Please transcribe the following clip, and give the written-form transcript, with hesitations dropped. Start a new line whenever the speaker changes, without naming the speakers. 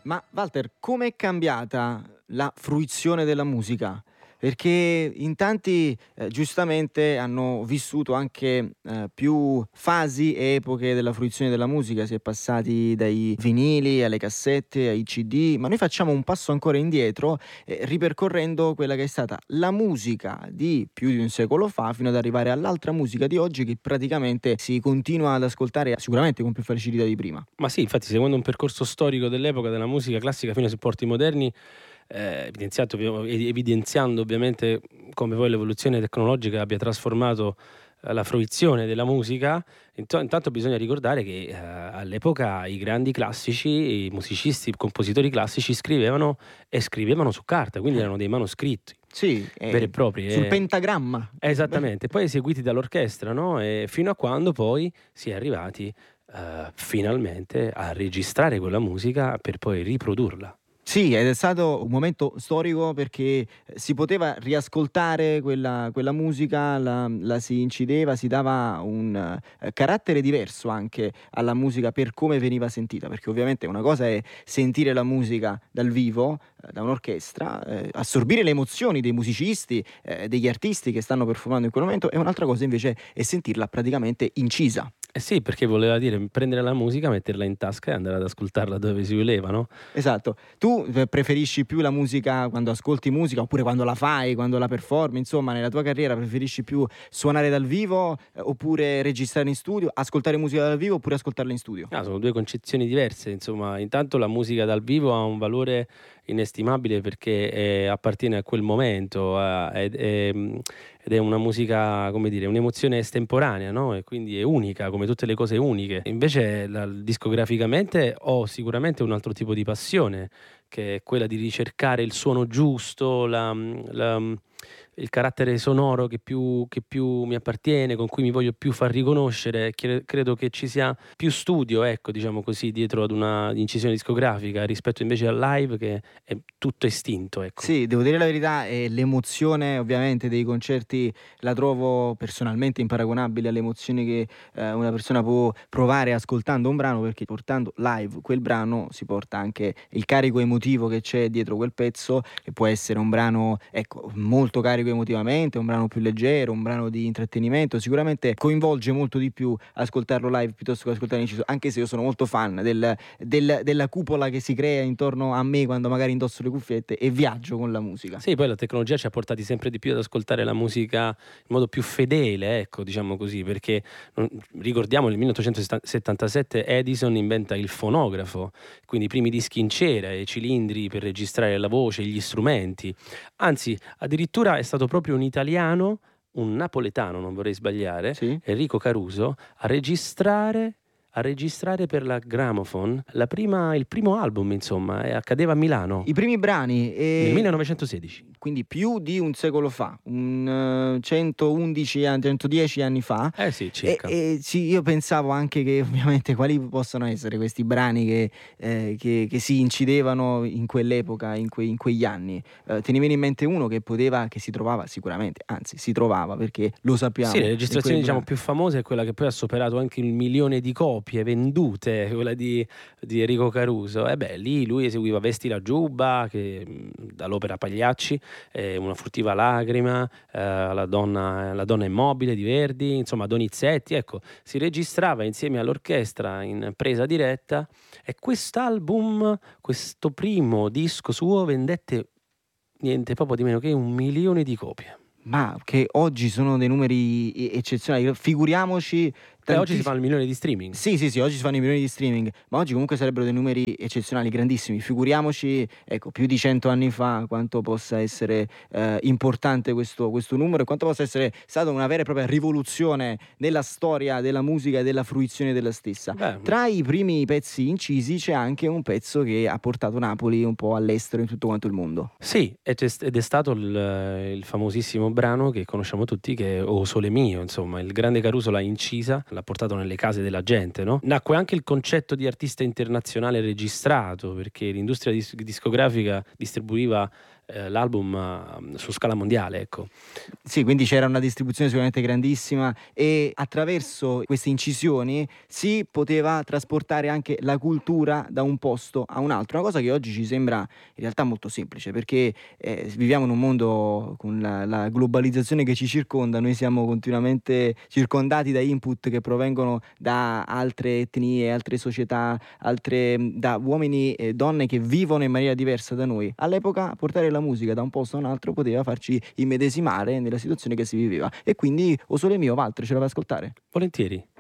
Ma Walter, com'è cambiata la fruizione della musica? Perché in tanti, giustamente hanno vissuto anche, più fasi e epoche della fruizione della musica. Si è passati dai vinili alle cassette, ai CD, ma noi facciamo un passo ancora indietro, ripercorrendo quella che è stata la musica di più di un secolo fa, fino ad arrivare all'altra musica di oggi che praticamente si continua ad ascoltare sicuramente con più facilità di prima.
Ma sì, infatti seguendo un percorso storico dell'epoca della musica classica fino ai supporti moderni, evidenziando ovviamente come poi l'evoluzione tecnologica abbia trasformato, la fruizione della musica, intanto bisogna ricordare che, all'epoca i grandi classici, i musicisti, i compositori classici scrivevano su carta, quindi
Eh,
erano dei manoscritti
sì,
veri e propri,
sul pentagramma.
esattamente, poi eseguiti dall'orchestra, no, fino a quando poi si è arrivati, finalmente a registrare quella musica per poi riprodurla.
Sì, ed è stato un momento storico perché, si poteva riascoltare quella musica, la si incideva, si dava un, carattere diverso anche alla musica per come veniva sentita, perché ovviamente una cosa è sentire la musica dal vivo, da un'orchestra, assorbire le emozioni dei musicisti, degli artisti che stanno performando in quel momento, e un'altra cosa invece è sentirla praticamente incisa.
Eh sì, perché voleva dire prendere la musica, metterla in tasca e andare ad ascoltarla dove si voleva, no?
Esatto. Tu, preferisci più la musica quando ascolti musica, oppure quando la fai, quando la performi, insomma nella tua carriera preferisci più suonare dal vivo, oppure registrare in studio, ascoltare musica dal vivo oppure ascoltarla in studio?
Sono 2 concezioni diverse, insomma. Intanto la musica dal vivo ha un valore inestimabile perché, appartiene a quel momento, ed è una musica, come dire, un'emozione estemporanea, no, e quindi è unica, come tutte le cose uniche. Invece discograficamente ho sicuramente un altro tipo di passione, che è quella di ricercare il suono giusto, il carattere sonoro che più mi appartiene, con cui mi voglio più far riconoscere. Credo che ci sia più studio, ecco, diciamo così, dietro ad una incisione discografica rispetto invece al live che è tutto estinto, ecco.
Sì, devo dire la verità, l'emozione ovviamente dei concerti la trovo personalmente imparagonabile alle emozioni che, una persona può provare ascoltando un brano, perché portando live quel brano si porta anche il carico emotivo che c'è dietro quel pezzo, che può essere un brano, ecco, molto carico emotivamente, un brano più leggero, un brano di intrattenimento. Sicuramente coinvolge molto di più ascoltarlo live piuttosto che ascoltarlo inciso, anche se io sono molto fan della cupola che si crea intorno a me quando magari indosso le cuffiette e viaggio con la musica.
Sì, poi la tecnologia ci ha portati sempre di più ad ascoltare la musica in modo più fedele, ecco, diciamo così, perché ricordiamo nel 1877 Edison inventa il fonografo, quindi i primi dischi in cera, i cilindri per registrare la voce, gli strumenti. Anzi, addirittura è stato proprio un italiano, un napoletano, non vorrei sbagliare,
Sì?
Enrico Caruso, a registrare per la Gramophone il primo album, insomma, e accadeva a Milano
I primi brani,
nel 1916.
quindi più di un secolo fa, 111 an 110 anni fa.
Eh sì,
E
circa.
sì, io pensavo anche che ovviamente quali possano essere questi brani che si incidevano in quell'epoca, in quegli anni. Te ne viene in mente uno che si trovava sicuramente, anzi si trovava perché lo
Sì,
sappiamo
le
in quel
registrazioni diciamo
bra
più famose è quella che poi ha superato anche il 1.000.000 di copie vendute, quella di Enrico Caruso. E beh, lì lui eseguiva "Vesti la giubba", che, dall'opera Pagliacci, "Una furtiva lacrima", La donna immobile di Verdi, insomma Donizetti, ecco. Si registrava insieme all'orchestra in presa diretta e quest'album, questo primo disco suo vendette niente poco di meno che 1.000.000 di copie.
ma che oggi sono dei numeri eccezionali. Figuriamoci
Oggi si fa
tantissi
il 1.000.000 di streaming.
Sì, sì, sì, oggi si fanno i milioni di streaming, ma oggi comunque sarebbero dei numeri eccezionali, grandissimi. Figuriamoci, ecco, più di 100 anni fa quanto possa essere, importante questo numero, e quanto possa essere stata una vera e propria rivoluzione nella storia della musica e della fruizione della stessa.
Beh,
Tra i primi pezzi incisi c'è anche un pezzo che ha portato Napoli un po' all'estero in tutto quanto il mondo.
sì, ed è stato il famosissimo brano che conosciamo tutti, che è "O Sole Mio", insomma, il grande Caruso l'ha incisa, l'ha portato nelle case della gente, no, nacque anche il concetto di artista internazionale registrato, perché l'industria discografica distribuiva, l'album su scala mondiale, ecco.
Sì, quindi c'era una distribuzione sicuramente grandissima e attraverso queste incisioni si poteva trasportare anche la cultura da un posto a un altro, una cosa che oggi ci sembra in realtà molto semplice perché viviamo in un mondo con la globalizzazione che ci circonda, noi siamo continuamente circondati da input che provengono da altre etnie, altre società, da uomini e donne che vivono in maniera diversa da noi. All'epoca portare la musica da un posto a un altro poteva farci immedesimare nella situazione che si viveva e quindi O Sole Mio, Walter, ce la fai ascoltare?
Volentieri.